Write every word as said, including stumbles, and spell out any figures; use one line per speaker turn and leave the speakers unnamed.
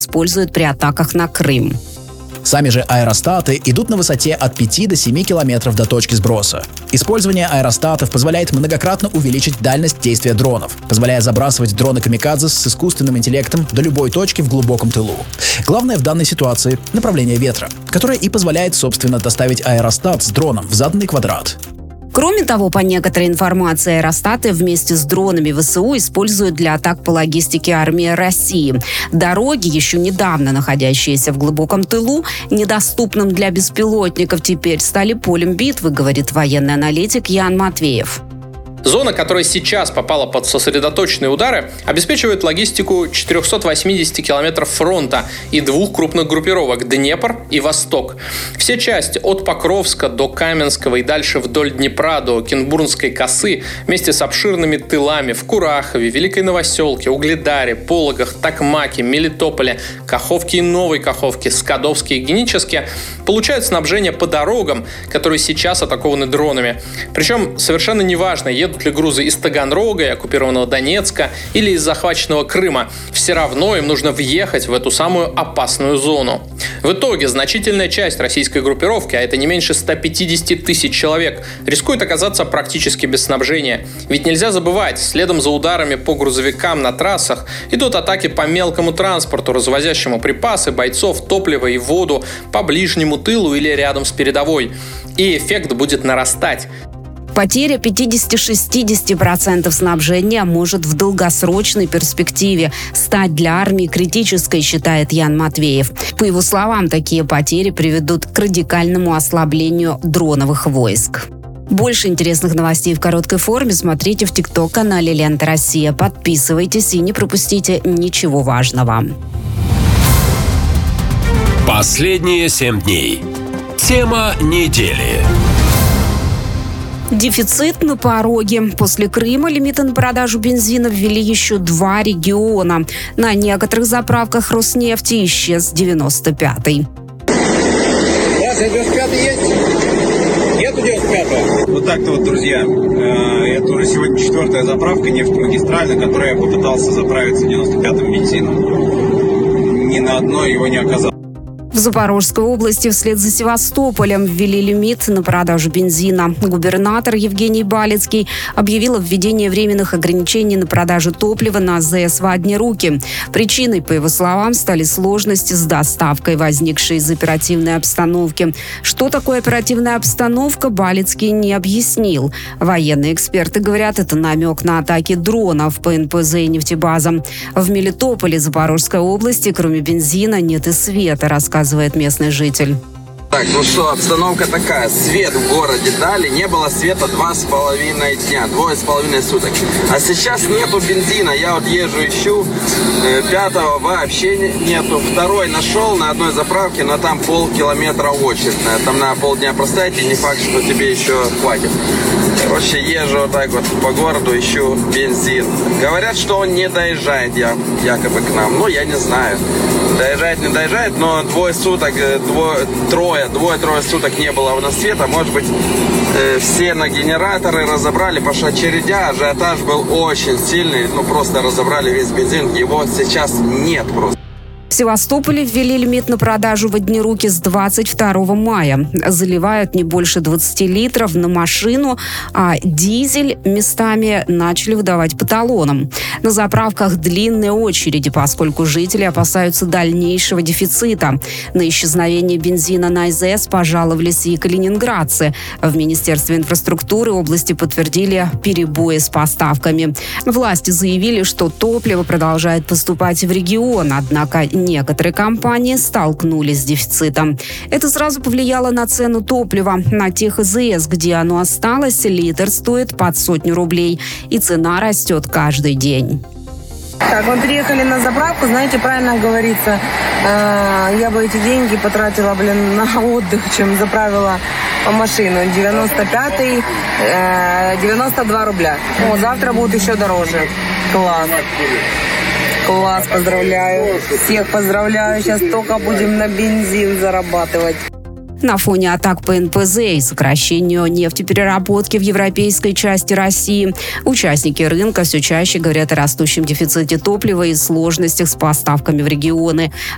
используют при атаках на Крым.
Сами же аэростаты идут на высоте от пяти до семи километров до точки сброса. Использование аэростатов позволяет многократно увеличить дальность действия дронов, позволяя забрасывать дроны камикадзе с искусственным интеллектом до любой точки в глубоком тылу. Главное в данной ситуации — направление ветра, которое и позволяет, собственно, доставить аэростат с дроном в заданный квадрат.
Кроме того, по некоторой информации, аэростаты вместе с дронами ВСУ используют для атак по логистике армии России. Дороги, еще недавно находящиеся в глубоком тылу, недоступным для беспилотников, теперь стали полем битвы, говорит военный аналитик Ян Матвеев.
Зона, которая сейчас попала под сосредоточенные удары, обеспечивает логистику четырехсот восьмидесяти километров фронта и двух крупных группировок – Днепр и Восток. Все части от Покровска до Каменского и дальше вдоль Днепра до Кенбурнской косы вместе с обширными тылами в Курахове, Великой Новоселке, Угледаре, Пологах, Токмаке, Мелитополе, Каховке и Новой Каховке, Скадовске и Геническе получают снабжение по дорогам, которые сейчас атакованы дронами. Причем совершенно неважно, едут ли грузы из Таганрога и оккупированного Донецка или из захваченного Крыма, все равно им нужно въехать в эту самую опасную зону. В итоге значительная часть российской группировки, а это не меньше ста пятидесяти тысяч человек, рискует оказаться практически без снабжения. Ведь нельзя забывать, следом за ударами по грузовикам на трассах идут атаки по мелкому транспорту, развозящему припасы, бойцов, топливо и воду по ближнему тылу или рядом с передовой. И эффект будет нарастать.
Потеря пятидесяти-шестидесяти процентов снабжения может в долгосрочной перспективе стать для армии критической, считает Ян Матвеев. По его словам, такие потери приведут к радикальному ослаблению дроновых войск. Больше интересных новостей в короткой форме смотрите в ТикТок-канале «Лента Россия». Подписывайтесь и не пропустите ничего важного.
Последние семь дней. Тема недели.
Дефицит на пороге. После Крыма лимиты на продажу бензина ввели еще два региона. На некоторых заправках Роснефти исчез девяносто пятый.
Да, девяносто пятый есть? Нету девяносто пятого. Вот так-то вот, друзья. Это уже сегодня четвертая заправка нефтемагистральная, на которой я попытался заправиться девяносто пятым бензином. Ни на одной его не оказалось.
В Запорожской области вслед за Севастополем ввели лимит на продажу бензина. Губернатор Евгений Балицкий объявил о введении временных ограничений на продажу топлива на АЗС в одни руки. Причиной, по его словам, стали сложности с доставкой, возникшие из оперативной обстановки. Что такое оперативная обстановка, Балицкий не объяснил. Военные эксперты говорят, это намек на атаки дронов по эн пэ зэ и нефтебазам. В Мелитополе Запорожской области, кроме бензина, нет и света, рассказывает рассказывает местный житель.
Так, ну что, обстановка такая. Свет в городе дали, не было света два с половиной дня, двое с половиной суток. А сейчас нету бензина, я вот езжу, ищу, э, пятого вообще нету. Второй нашел на одной заправке, но там полкилометра очередь. Там на полдня простоять, и не факт, что тебе еще хватит. Короче, езжу вот так вот по городу, ищу бензин. Говорят, что он не доезжает я, якобы к нам. Ну, я не знаю. Доезжает, не доезжает, но двое суток, двое, трое, двое-трое суток не было у нас света. Может быть, э, все на генераторы разобрали, пошла очередя, ажиотаж был очень сильный. Ну, просто разобрали весь бензин, его сейчас нет просто.
В Севастополе ввели лимит на продажу в одни руки с двадцать второго мая. Заливают не больше двадцати литров на машину, а дизель местами начали выдавать по талонам. На заправках длинные очереди, поскольку жители опасаются дальнейшего дефицита. На исчезновение бензина на а зэ эс пожаловались и калининградцы. В Министерстве инфраструктуры области подтвердили перебои с поставками. Власти заявили, что топливо продолжает поступать в регион, однако некоторые компании столкнулись с дефицитом. Это сразу повлияло на цену топлива. На тех а зэ эс, где оно осталось, литр стоит под сотню рублей. И цена растет каждый день.
Так, мы приехали на заправку, знаете, правильно говорится, э, я бы эти деньги потратила, блин, на отдых, чем заправила машину. девяносто пятый, э, девяносто два рубля. О, завтра будет еще дороже. Класс. Класс, поздравляю. Всех поздравляю. Сейчас только будем на бензин зарабатывать.
На фоне атак по эн пэ зэ и сокращению нефтепереработки в европейской части России участники рынка все чаще говорят о растущем дефиците топлива и сложностях с поставками в регионы.